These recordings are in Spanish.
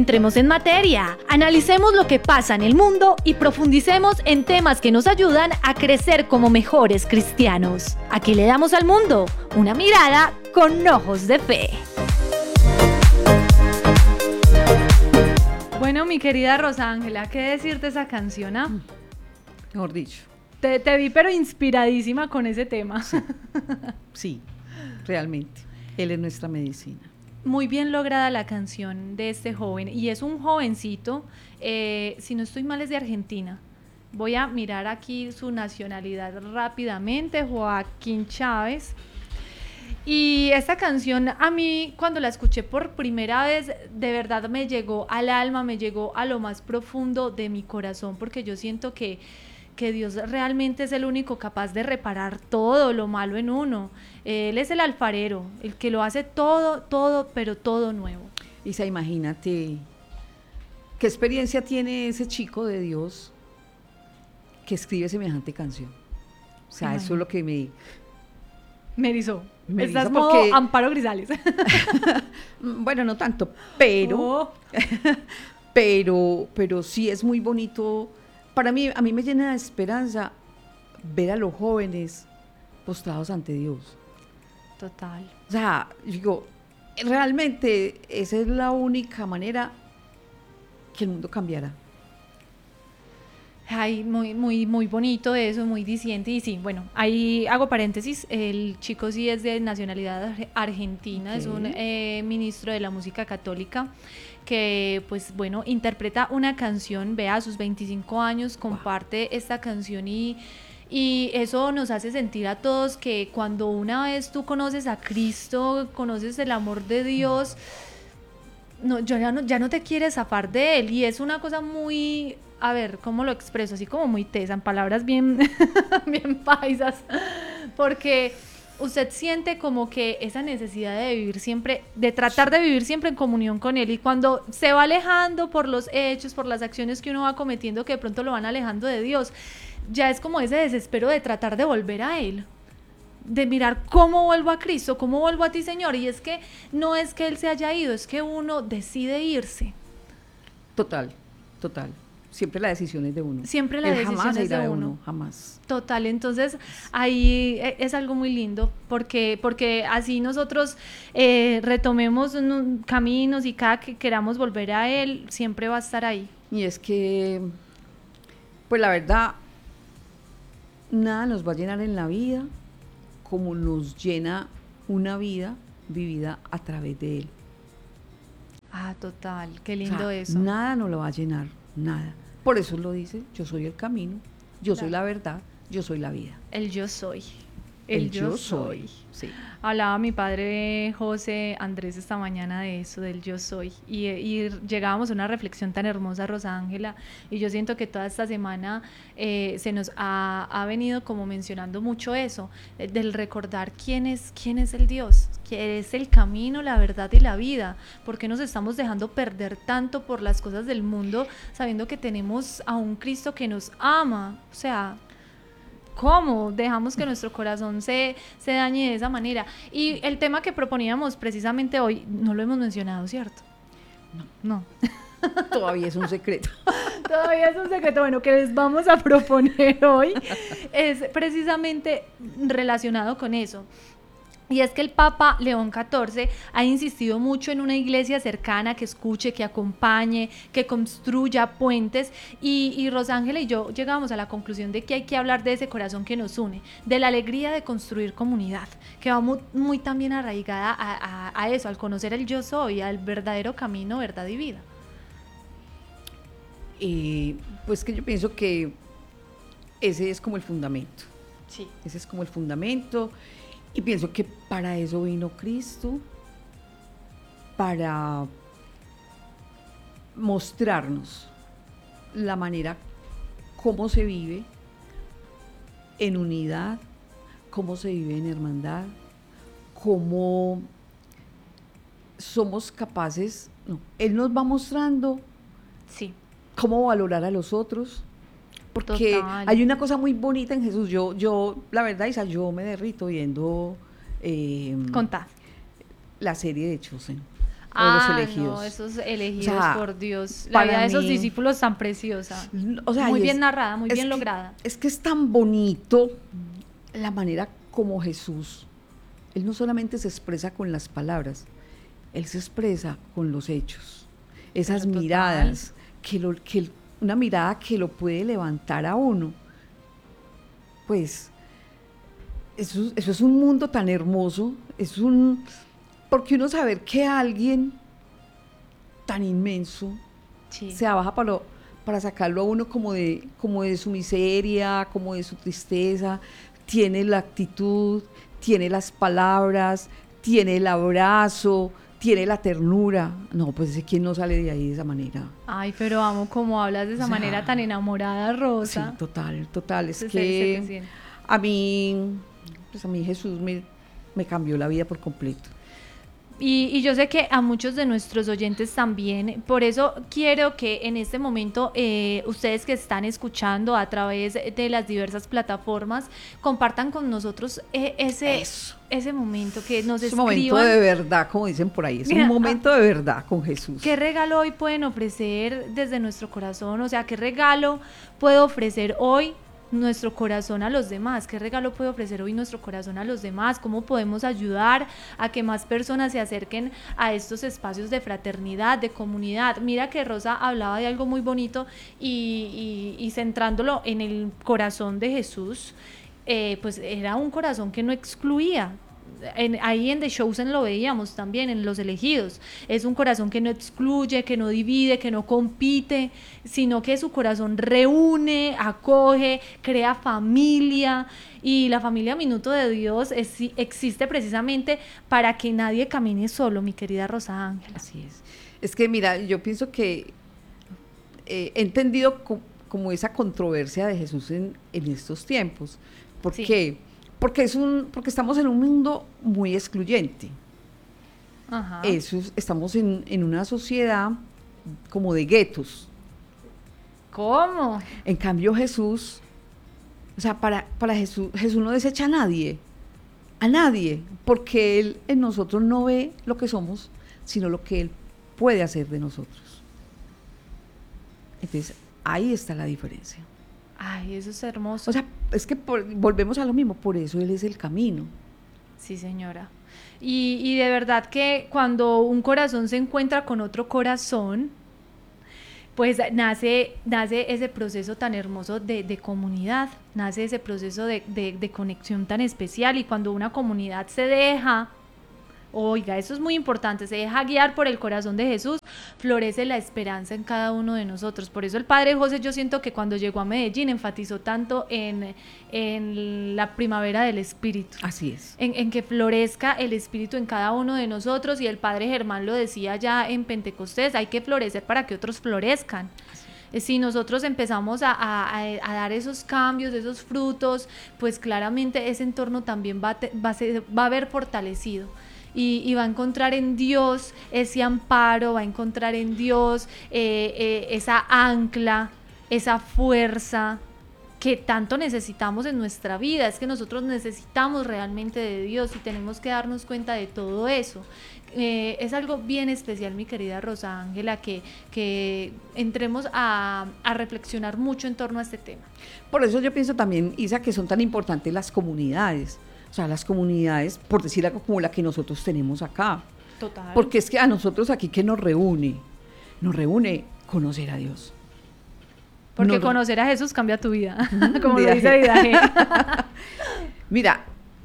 Entremos en materia, analicemos lo que pasa en el mundo y profundicemos en temas que nos ayudan a crecer como mejores cristianos. Aquí le damos al mundo una mirada con ojos de fe. Bueno, mi querida Rosángela, ¿qué decirte esa canción? Mejor dicho. Te vi pero inspiradísima con ese tema. Sí, realmente. Él es nuestra medicina. Muy bien lograda la canción de este joven, y es un jovencito, si no estoy mal es de Argentina. Voy a mirar aquí su nacionalidad rápidamente, Joaquín Chávez. Y esta canción a mí, cuando la escuché por primera vez, de verdad me llegó al alma, me llegó a lo más profundo de mi corazón, porque yo siento que Dios realmente es el único capaz de reparar todo lo malo en uno. Él es el alfarero, el que lo hace todo, pero todo nuevo. Isa, imagínate, ¿qué experiencia tiene ese chico de Dios que escribe semejante canción? O sea, eso es lo que me erizó. Me Estás erizó modo porque... Amparo Grisales. Bueno, no tanto, pero... pero sí es muy bonito. Para mí, a mí me llena de esperanza ver a los jóvenes postrados ante Dios. Total. O sea, digo, realmente esa es la única manera que el mundo cambiará. Ay, muy bonito eso, muy diciente. Y sí, bueno, ahí hago paréntesis, el chico sí es de nacionalidad argentina, okay. Es un ministro de la música católica que, pues bueno, interpreta una canción, vea, a sus 25 años, comparte esta canción y eso nos hace sentir a todos que cuando una vez tú conoces a Cristo, conoces el amor de Dios, ya no te quieres zafar de Él, y es una cosa muy... A ver, ¿cómo lo expreso? Así como muy tesa, en palabras bien, bien paisas, porque usted siente como que esa necesidad de vivir siempre, de tratar de vivir siempre en comunión con Él, y cuando se va alejando por los hechos, por las acciones que uno va cometiendo, que de pronto lo van alejando de Dios, ya es como ese desespero de tratar de volver a Él, de mirar cómo vuelvo a Cristo, cómo vuelvo a ti, Señor, y es que no es que Él se haya ido, es que uno decide irse. Total. Siempre la decisión es de uno. Siempre la decisión es de uno. Jamás. Total, entonces ahí es algo muy lindo, porque así nosotros retomemos caminos y cada que queramos volver a Él, siempre va a estar ahí. Y es que, pues la verdad, nada nos va a llenar en la vida como nos llena una vida vivida a través de Él. Ah, total, qué lindo eso. Nada nos lo va a llenar. Nada. Por eso lo dice, yo soy el camino, yo soy la verdad, yo soy la vida. El yo soy. El yo soy. Sí. Hablaba mi padre José Andrés esta mañana de eso, del yo soy. Y llegábamos a una reflexión tan hermosa, Rosángela, y yo siento que toda esta semana se nos ha venido como mencionando mucho eso, del recordar quién es el Dios, que es el camino, la verdad y la vida. ¿Por qué nos estamos dejando perder tanto por las cosas del mundo, sabiendo que tenemos a un Cristo que nos ama? O sea, ¿cómo dejamos que nuestro corazón se dañe de esa manera? Y el tema que proponíamos precisamente hoy, no lo hemos mencionado, ¿cierto? No. Todavía es un secreto. Todavía es un secreto. Bueno, que les vamos a proponer hoy es precisamente relacionado con eso. Y es que el Papa León XIV ha insistido mucho en una iglesia cercana que escuche, que acompañe, que construya puentes, y Rosángela y yo llegamos a la conclusión de que hay que hablar de ese corazón que nos une, de la alegría de construir comunidad, que va muy también arraigada a eso, al conocer el yo soy, al verdadero camino, verdad y vida. Pues que yo pienso que ese es como el fundamento. Sí. Ese es como el fundamento. Y pienso que para eso vino Cristo, para mostrarnos la manera cómo se vive en unidad, cómo se vive en hermandad, cómo somos capaces, Él nos va mostrando cómo valorar a los otros. Porque total, hay una cosa muy bonita en Jesús. Yo la verdad, Isa, yo me derrito viendo Contá. la serie de Chosen. o de los Ah, elegidos. no, esos elegidos, O sea, por Dios. La para vida de esos mí- discípulos tan preciosa. O sea, Muy y bien narrada, muy es bien que- lograda. Es que es tan bonito la manera como Jesús, él no solamente se expresa con las palabras, él se expresa con los hechos. Esas Pero total. miradas, una mirada que lo puede levantar a uno. Pues eso es un mundo tan hermoso, porque uno saber que alguien tan inmenso Sí. se abaja para sacarlo a uno como de su miseria, como de su tristeza, tiene la actitud, tiene las palabras, tiene el abrazo, tiene la ternura. No, pues ese quien no sale de ahí de esa manera. Ay, pero amo cómo hablas de esa O sea, manera tan enamorada, Sí, Rosa. total. Es Se te siente. a mí, pues a mí Jesús me cambió la vida por completo. Y yo sé que a muchos de nuestros oyentes también, por eso quiero que en este momento ustedes que están escuchando a través de las diversas plataformas, compartan con nosotros ese momento, que nos Es un momento escriban. de verdad, como dicen por ahí, es Mira, un momento de verdad con Jesús. ¿Qué regalo hoy pueden ofrecer desde nuestro corazón? O sea, ¿qué regalo puede ofrecer hoy nuestro corazón a los demás? ¿Qué regalo puede ofrecer hoy nuestro corazón a los demás? ¿Cómo podemos ayudar a que más personas se acerquen a estos espacios de fraternidad, de comunidad? Mira que Rosa hablaba de algo muy bonito y centrándolo en el corazón de Jesús, pues era un corazón que no excluía. Ahí en The Chosen lo veíamos también, en Los Elegidos. Es un corazón que no excluye, que no divide, que no compite, sino que su corazón reúne, acoge, crea familia. Y la familia Minuto de Dios existe precisamente para que nadie camine solo, mi querida Rosa Ángela. Así es. Es que mira, yo pienso que he entendido como esa controversia de Jesús en estos tiempos. ¿Por Sí. qué? Porque estamos en un mundo muy excluyente. Ajá. Estamos en una sociedad como de guetos. ¿Cómo? En cambio Jesús, o sea, para Jesús no desecha a nadie, porque Él en nosotros no ve lo que somos, sino lo que Él puede hacer de nosotros. Entonces, ahí está la diferencia. Ay, eso es hermoso. O sea, es que volvemos a lo mismo, por eso Él es el camino. Sí, señora. Y de verdad que cuando un corazón se encuentra con otro corazón, pues nace ese proceso tan hermoso de comunidad, nace ese proceso de conexión tan especial. Y cuando una comunidad se deja, oiga, eso es muy importante, se deja guiar por el corazón de Jesús, florece la esperanza en cada uno de nosotros. Por eso el Padre José, yo siento que cuando llegó a Medellín enfatizó tanto en la primavera del Espíritu. Así es. En que florezca el Espíritu en cada uno de nosotros, y el Padre Germán lo decía ya en Pentecostés, hay que florecer para que otros florezcan. Si nosotros empezamos a dar esos cambios, esos frutos, pues claramente ese entorno también va a ver fortalecido. Y va a encontrar en Dios ese amparo, va a encontrar en Dios esa ancla, esa fuerza que tanto necesitamos en nuestra vida. Es que nosotros necesitamos realmente de Dios y tenemos que darnos cuenta de todo eso. Es algo bien especial, mi querida Rosa Ángela, que entremos a reflexionar mucho en torno a este tema. Por eso yo pienso también, Isa, que son tan importantes las comunidades. O sea, las comunidades, por decir algo como la que nosotros tenemos acá. Total. Porque es que a nosotros aquí, ¿qué nos reúne? Nos reúne conocer a Dios. Porque conocer a Jesús cambia tu vida, como lo Vidaje. dice Vidaje. Mira,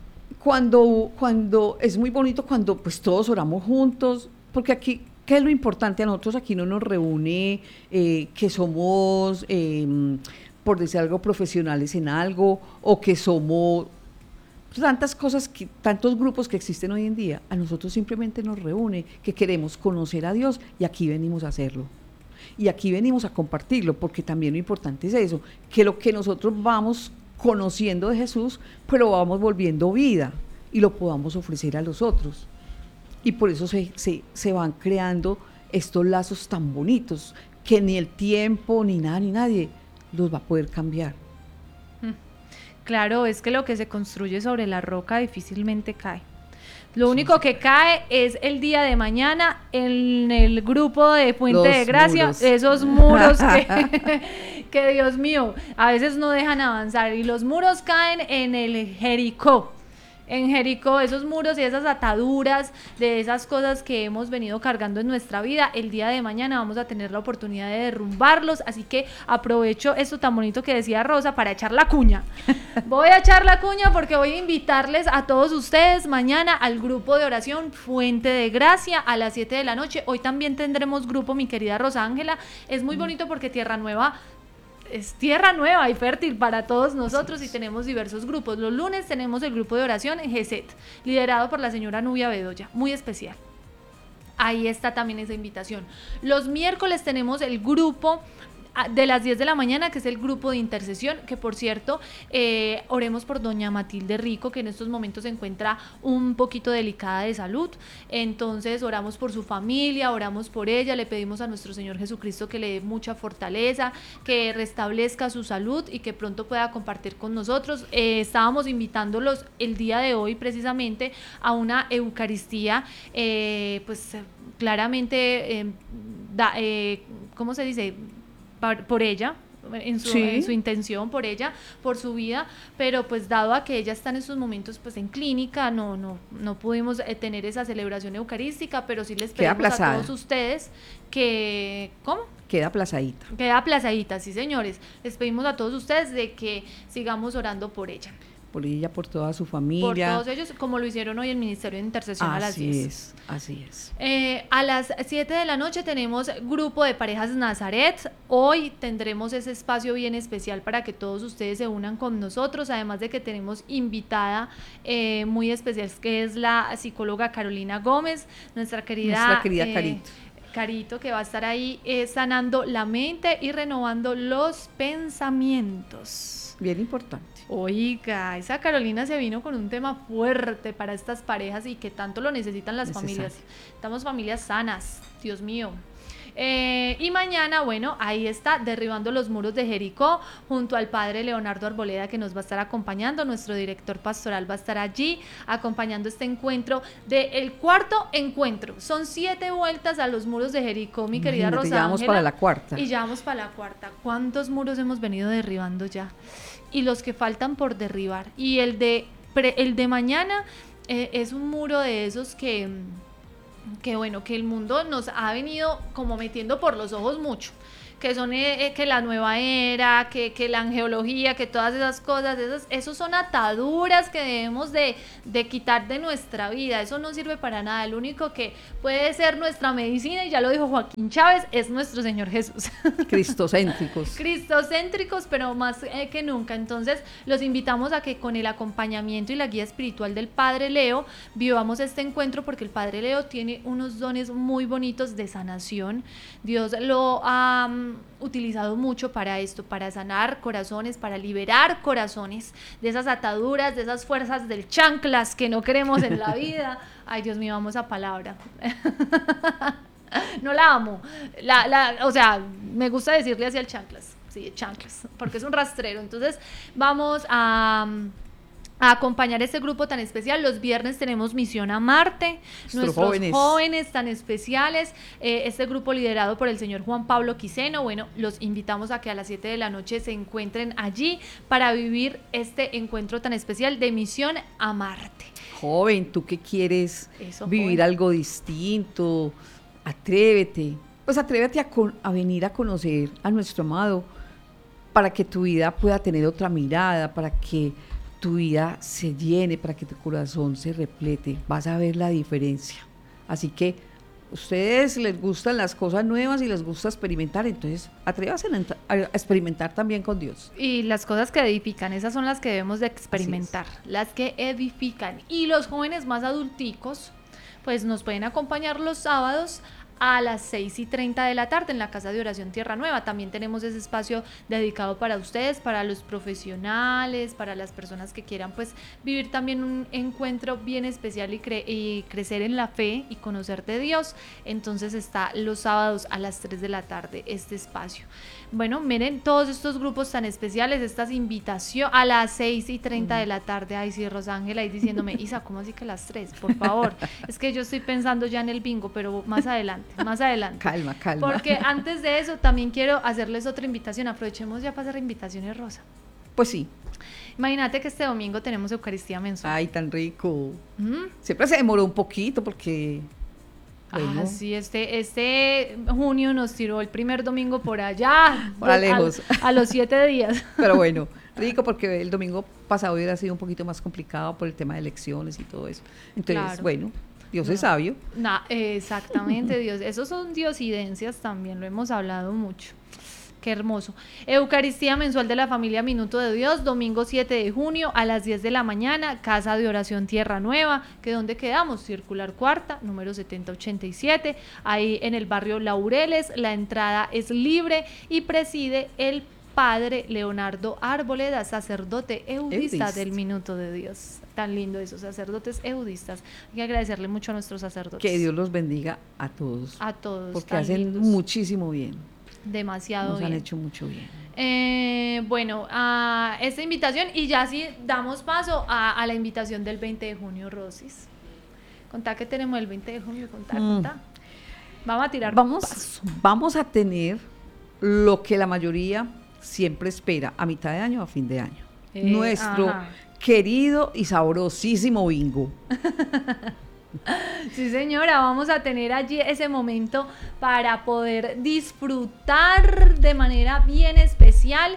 cuando es muy bonito cuando pues todos oramos juntos, porque aquí, ¿qué es lo importante? A nosotros aquí no nos reúne que somos, por decir algo, profesionales en algo, o que somos tantas cosas, tantos grupos que existen hoy en día. A nosotros simplemente nos reúne que queremos conocer a Dios, y aquí venimos a hacerlo. Y aquí venimos a compartirlo, porque también lo importante es eso, que lo que nosotros vamos conociendo de Jesús, pero vamos volviendo vida y lo podamos ofrecer a los otros. Y por eso se van creando estos lazos tan bonitos, que ni el tiempo, ni nada, ni nadie los va a poder cambiar. Claro, es que lo que se construye sobre la roca difícilmente cae. Lo único que cae es el día de mañana en el grupo de Fuente de Gracia, esos muros que Dios mío, a veces no dejan avanzar, y los muros caen en el Jericó. En Jericó, esos muros y esas ataduras de esas cosas que hemos venido cargando en nuestra vida, el día de mañana vamos a tener la oportunidad de derrumbarlos, así que aprovecho esto tan bonito que decía Rosa para echar la cuña. Voy a echar la cuña porque voy a invitarles a todos ustedes mañana al grupo de oración Fuente de Gracia a las 7 de la noche. Hoy también tendremos grupo, mi querida Rosa Ángela. Es muy bonito porque Tierra Nueva es tierra nueva y fértil para todos nosotros, y tenemos diversos grupos. Los lunes tenemos el grupo de oración en GESET, liderado por la señora Nubia Bedoya, muy especial. Ahí está también esa invitación. Los miércoles tenemos el grupo de las 10 de la mañana, que es el grupo de intercesión, que por cierto, oremos por doña Matilde Rico, que en estos momentos se encuentra un poquito delicada de salud. Entonces oramos por su familia, oramos por ella, le pedimos a nuestro Señor Jesucristo que le dé mucha fortaleza, que restablezca su salud y que pronto pueda compartir con nosotros. Estábamos invitándolos el día de hoy precisamente a una Eucaristía, pues claramente, ¿cómo se dice?, por ella, en su intención, por ella, por su vida, pero pues dado a que ella está en estos momentos pues en clínica, no pudimos tener esa celebración eucarística, pero sí les pedimos a todos ustedes que, ¿cómo? Queda aplazadita. Queda aplazadita, sí señores, les pedimos a todos ustedes de que sigamos orando por ella. Por ella, por toda su familia. Por todos ellos, como lo hicieron hoy en el Ministerio de Intercesión a las 10. Así es. A las 7 de la noche tenemos grupo de parejas Nazaret. Hoy tendremos ese espacio bien especial para que todos ustedes se unan con nosotros, además de que tenemos invitada muy especial, que es la psicóloga Carolina Gómez, nuestra querida Carito. Carito, que va a estar ahí sanando la mente y renovando los pensamientos. Bien importante. Oiga, esa Carolina se vino con un tema fuerte para estas parejas y que tanto lo necesitan las familias. Estamos familias sanas, Dios mío. Y mañana, bueno, ahí está, derribando los muros de Jericó, junto al padre Leonardo Arboleda, que nos va a estar acompañando. Nuestro director pastoral va a estar allí acompañando este encuentro del cuarto encuentro. Son 7 vueltas a los muros de Jericó, mi querida Rosa Ángela. Ya vamos para la cuarta. Y ya vamos para la cuarta. ¿Cuántos muros hemos venido derribando ya? Y los que faltan por derribar. Y el de mañana es un muro de esos que bueno, que el mundo nos ha venido como metiendo por los ojos mucho, que son que la nueva era, que la angeología, que todas esas cosas, esos son ataduras que debemos de quitar de nuestra vida. Eso no sirve para nada. El único que puede ser nuestra medicina, y ya lo dijo Joaquín Chávez, es nuestro Señor Jesús. Cristocéntricos, pero más que nunca. Entonces los invitamos a que con el acompañamiento y la guía espiritual del Padre Leo vivamos este encuentro, porque el Padre Leo tiene unos dones muy bonitos de sanación. Dios lo ha utilizado mucho para esto, para sanar corazones, para liberar corazones de esas ataduras, de esas fuerzas del chanclas que no queremos en la vida. Ay, Dios mío, amo esa palabra. No la amo. O sea, me gusta decirle así al chanclas. Sí, chanclas, porque es un rastrero. Entonces, vamos a acompañar este grupo tan especial. Los viernes tenemos Misión a Marte, nuestros jóvenes tan especiales, este grupo liderado por el señor Juan Pablo Quiseno. Bueno, los invitamos a que a las 7 de la noche se encuentren allí para vivir este encuentro tan especial de Misión a Marte. Joven, tú que quieres vivir algo distinto, atrévete, pues atrévete a venir a conocer a nuestro amado, para que tu vida pueda tener otra mirada, para que tu vida se llene, para que tu corazón se replete. Vas a ver la diferencia. Así que ustedes les gustan las cosas nuevas y les gusta experimentar, entonces atrévanse a experimentar también con Dios. Y las cosas que edifican, esas son las que debemos de experimentar, las que edifican. Y los jóvenes más adulticos, pues nos pueden acompañar los sábados a las 6:30 de la tarde en la Casa de Oración Tierra Nueva. También tenemos ese espacio dedicado para ustedes, para los profesionales, para las personas que quieran pues vivir también un encuentro bien especial y crecer en la fe y conocer de Dios. Entonces está los sábados a las 3 de la tarde este espacio. Bueno, miren todos estos grupos tan especiales, estas invitaciones a las 6:30 de la tarde. Ay, sí, Rosángela ahí diciéndome, Isa, ¿cómo así que las 3? Por favor. Es que yo estoy pensando ya en el bingo, pero más adelante. Calma. Porque antes de eso también quiero hacerles otra invitación. Aprovechemos ya para hacer invitaciones, Rosa. Pues sí. Imagínate que este domingo tenemos Eucaristía mensual. Ay, tan rico. Siempre se demoró un poquito porque... Bueno. Sí, este junio nos tiró el primer domingo por allá. Por lejos. A los 7 días. Pero bueno, rico porque el domingo pasado hubiera sido un poquito más complicado por el tema de elecciones y todo eso. Entonces, claro. Bueno, Dios es sabio. Exactamente, Dios. Esos son diosidencias también, lo hemos hablado mucho. Qué hermoso. Eucaristía mensual de la familia Minuto de Dios, domingo 7 de junio a las 10 de la mañana, Casa de Oración Tierra Nueva, que ¿dónde quedamos? Circular Cuarta, número 7087, ahí en el barrio Laureles. La entrada es libre y preside el padre Leonardo Arboleda, sacerdote eudista del Minuto de Dios. Tan lindo eso, sacerdotes eudistas. Hay que agradecerle mucho a nuestros sacerdotes. Que Dios los bendiga a todos. A todos. Porque hacen lindos. Muchísimo bien. Demasiado nos bien. Han hecho mucho bien. Bueno, a esta invitación, y ya sí damos paso a la invitación del 20 de junio, Rosis. Contá que tenemos el 20 de junio, contá. Vamos a tirar vamos a tener lo que la mayoría siempre espera, a mitad de año o a fin de año. Nuestro querido y sabrosísimo bingo. Sí, señora, vamos a tener allí ese momento para poder disfrutar de manera bien especial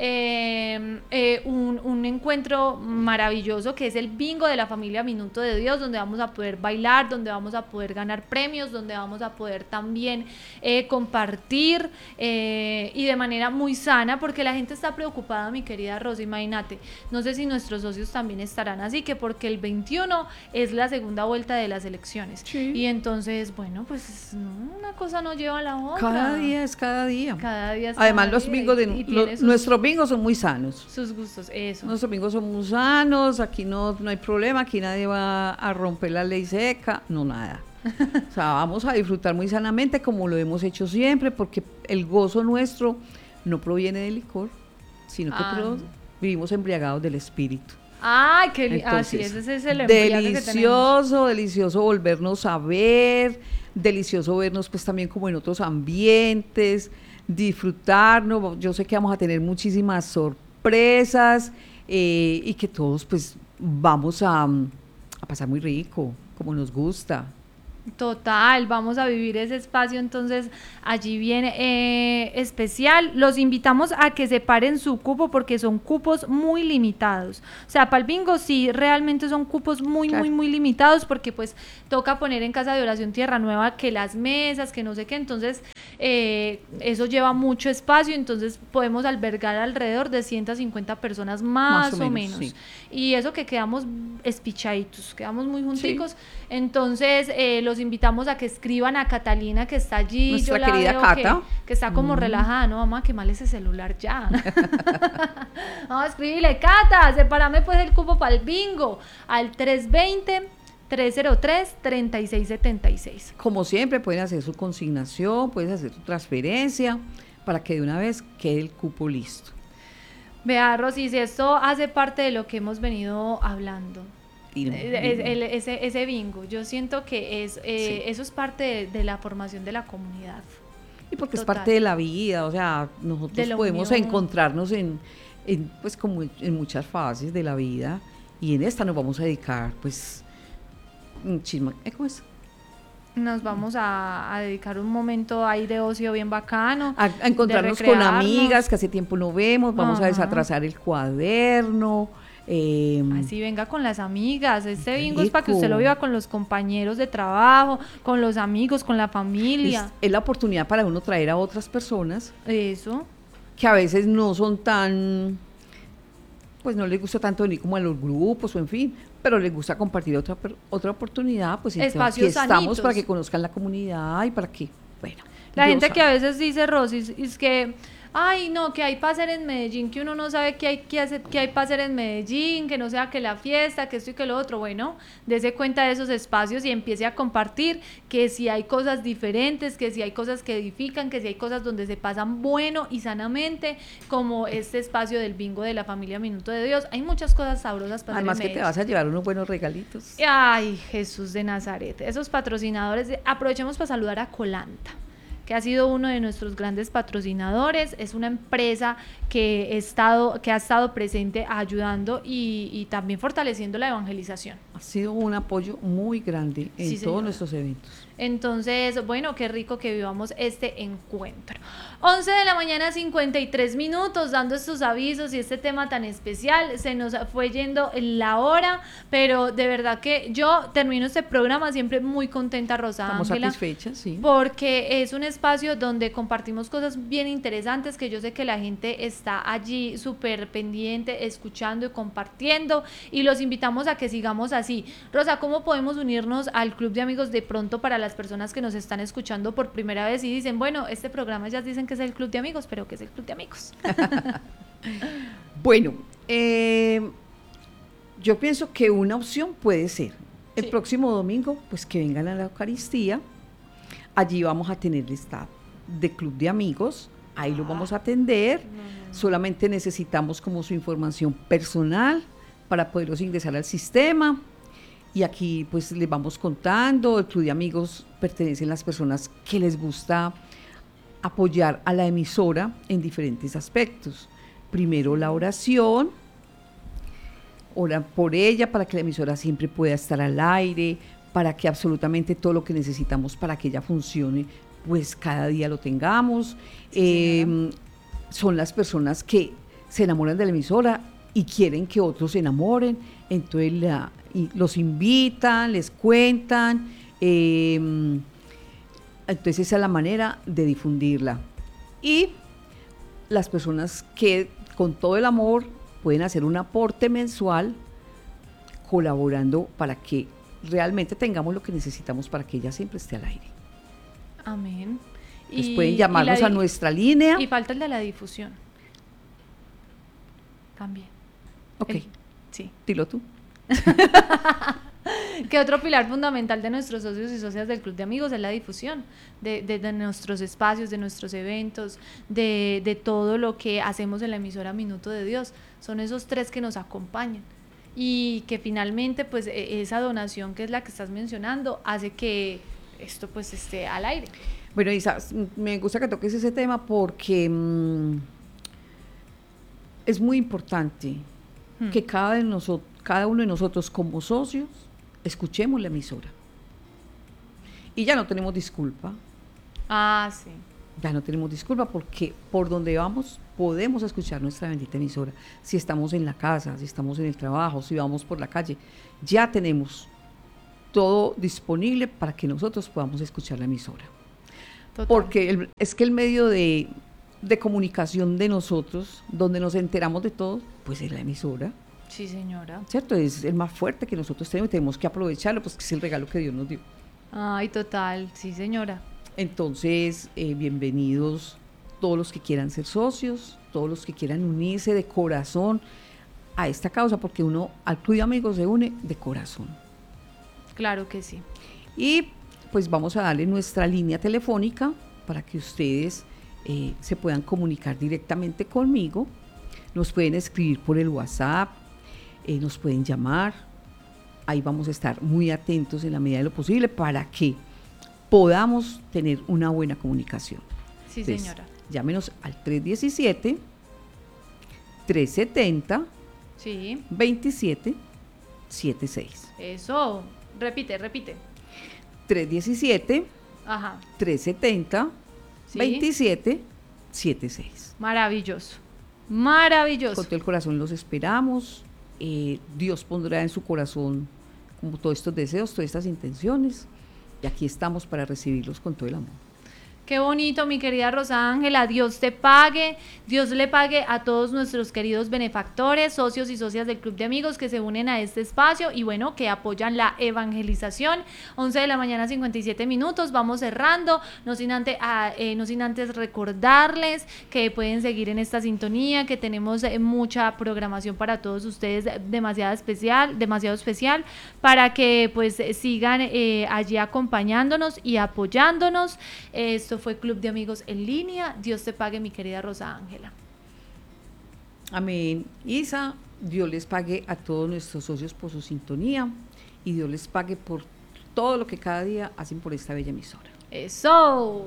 un encuentro maravilloso que es el bingo de la familia Minuto de Dios, donde vamos a poder bailar, donde vamos a poder ganar premios, donde vamos a poder también compartir y de manera muy sana, porque la gente está preocupada, mi querida Rosa, imagínate, no sé si nuestros socios también estarán así, que porque el 21 es la segunda vuelta de las elecciones, sí. Y entonces, bueno, pues no, una cosa no lleva a la otra. Cada día es cada día. Cada día es Además cada los bingos de nuestros bingos son muy sanos. Sus gustos, eso. Nuestros bingos son muy sanos, aquí no hay problema, aquí nadie va a romper la ley seca, no nada. O sea, vamos a disfrutar muy sanamente como lo hemos hecho siempre, porque el gozo nuestro no proviene del licor, sino que vivimos embriagados del espíritu. ¡Ay, qué así es, ese es el delicioso volvernos a ver, delicioso vernos pues también como en otros ambientes, disfrutarnos. Yo sé que vamos a tener muchísimas sorpresas y que todos pues vamos a pasar muy rico, como nos gusta. Total, vamos a vivir ese espacio, entonces allí viene especial. Los invitamos a que separen su cupo porque son cupos muy limitados. O sea, para el bingo sí, realmente son cupos muy limitados, porque pues toca poner en Casa de Oración Tierra Nueva que las mesas, que no sé qué, entonces eso lleva mucho espacio, entonces podemos albergar alrededor de 150 personas más o menos. Sí. Y eso que quedamos espichaditos, quedamos muy junticos, sí. Entonces los invitamos a que escriban a Catalina, que está allí. Nuestra querida Cata. Que está como relajada, no, vamos a quemarle ese celular ya. Vamos a escribirle, Cata, sepárame pues el cupo para el bingo, al 320-303-3676. Como siempre, pueden hacer su consignación, pueden hacer su transferencia, para que de una vez quede el cupo listo. Vea, Rosy, si esto hace parte de lo que hemos venido hablando. Ese bingo, yo siento que sí. Eso es parte de la formación de la comunidad. Y porque total. Es parte de la vida, o sea, nosotros podemos encontrarnos en pues como en muchas fases de la vida, y en esta nos vamos a dedicar pues ¿cómo es? Nos vamos a dedicar un momento ahí de ocio bien bacano, a encontrarnos con amigas que hace tiempo no vemos, vamos a desatrasar el cuaderno. Así venga con las amigas, este bingo es para que usted lo viva con los compañeros de trabajo, con los amigos, con la familia. Es la oportunidad para uno traer a otras personas. Eso. Que a veces no son tan, pues no les gusta tanto venir como a los grupos o en fin, pero les gusta compartir otra oportunidad, pues entonces aquí Espacios estamos sanitos. para que conozcan la comunidad y para que, bueno. La Dios gente sabe. que a veces dice, Rosy, es que, ay, no, que hay para hacer en Medellín, que uno no sabe qué hay que hacer, qué hay para hacer en Medellín, que no sea que la fiesta, que esto y que lo otro. Bueno, dése cuenta de esos espacios y empiece a compartir que si hay cosas diferentes, que si hay cosas que edifican, que si hay cosas donde se pasan bueno y sanamente, como este espacio del bingo de la familia Minuto de Dios. Hay muchas cosas sabrosas para Además hacer que en te Medellín. vas a llevar unos buenos regalitos. Ay, Jesús de Nazaret, esos patrocinadores, aprovechemos para saludar a Colanta, que ha sido uno de nuestros grandes patrocinadores. Es una empresa que ha estado presente ayudando y también fortaleciendo la evangelización. Ha sido un apoyo muy grande en Sí, todos señora. nuestros eventos. Entonces, bueno, qué rico que vivamos este encuentro. 11 de la mañana, 53 minutos, dando estos avisos y este tema tan especial. Se nos fue yendo la hora, pero de verdad que yo termino este programa siempre muy contenta, Rosa Estamos Ángela, satisfechas, sí. porque es un espacio donde compartimos cosas bien interesantes que yo sé que la gente está allí súper pendiente, escuchando y compartiendo, y los invitamos a que sigamos así. Rosa, ¿cómo podemos unirnos al Club de Amigos de pronto para las personas que nos están escuchando por primera vez y dicen, bueno, este programa ya dicen que es el Club de Amigos, pero ¿qué es el Club de Amigos? Bueno, yo pienso que una opción puede ser el Sí. próximo domingo, pues que vengan a la Eucaristía. Allí vamos a tener el staff de Club de Amigos, ahí los vamos a atender. Solamente necesitamos como su información personal para poderlos ingresar al sistema. Y aquí pues les vamos contando. El Club de Amigos pertenecen las personas que les gusta apoyar a la emisora en diferentes aspectos. Primero la oración, oran por ella para que la emisora siempre pueda estar al aire, para que absolutamente todo lo que necesitamos para que ella funcione, pues cada día lo tengamos. Sí, Son las personas que se enamoran de la emisora y quieren que otros se enamoren, entonces y los invitan, les cuentan, entonces esa es la manera de difundirla. Y las personas que con todo el amor pueden hacer un aporte mensual colaborando para que realmente tengamos lo que necesitamos para que ella siempre esté al aire. Amén. Entonces pueden llamarnos a nuestra línea. Y falta el de la difusión. También. Ok, Sí. dilo tú. Que otro pilar fundamental de nuestros socios y socias del Club de Amigos es la difusión de nuestros espacios, de nuestros eventos, de todo lo que hacemos en la emisora Minuto de Dios. Son esos tres que nos acompañan y que finalmente pues esa donación que es la que estás mencionando hace que esto pues esté al aire. Bueno, Isa, me gusta que toques ese tema porque es muy importante que cada uno de nosotros como socios escuchemos la emisora. Y ya no tenemos disculpa, Ah, sí. ya no tenemos disculpa porque por donde vamos podemos escuchar nuestra bendita emisora. Si estamos en la casa, si estamos en el trabajo, si vamos por la calle, ya tenemos todo disponible para que nosotros podamos escuchar la emisora. Total. Porque es que el medio de comunicación de nosotros, donde nos enteramos de todo, pues es la emisora, Sí, señora. ¿cierto? Es el más fuerte que nosotros tenemos y tenemos que aprovecharlo, pues que es el regalo que Dios nos dio. Ay, total. Sí, señora. Entonces, bienvenidos todos los que quieran ser socios, todos los que quieran unirse de corazón a esta causa, porque uno al Club de Amigos se une de corazón. Claro que sí. Y pues vamos a darle nuestra línea telefónica para que ustedes se puedan comunicar directamente conmigo. Nos pueden escribir por el WhatsApp, nos pueden llamar. Ahí vamos a estar muy atentos en la medida de lo posible para que podamos tener una buena comunicación. Sí, Entonces, señora. llámenos al 317-370-2776. Sí. Eso. Repite. 317 Ajá. 370-2776. Maravilloso. Con Maravilloso. todo el corazón los esperamos. Dios pondrá en su corazón como todos estos deseos, todas estas intenciones. Y aquí estamos para recibirlos con todo el amor. Qué bonito, mi querida Rosángela, Dios te pague, Dios le pague a todos nuestros queridos benefactores, socios y socias del Club de Amigos que se unen a este espacio y bueno, que apoyan la evangelización. 11 de la mañana, 57 minutos, vamos cerrando, no sin antes recordarles que pueden seguir en esta sintonía, que tenemos mucha programación para todos ustedes, demasiado especial, para que pues sigan allí acompañándonos y apoyándonos. Esto fue Club de Amigos en línea. Dios te pague, mi querida Rosángela. Amén. Isa, Dios les pague a todos nuestros socios por su sintonía y Dios les pague por todo lo que cada día hacen por esta bella emisora. ¡Eso!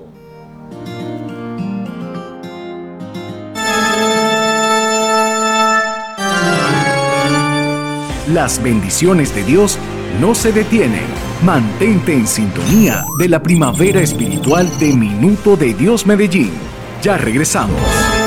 Las bendiciones de Dios no se detienen. Mantente en sintonía de la primavera espiritual de Minuto de Dios Medellín. Ya regresamos.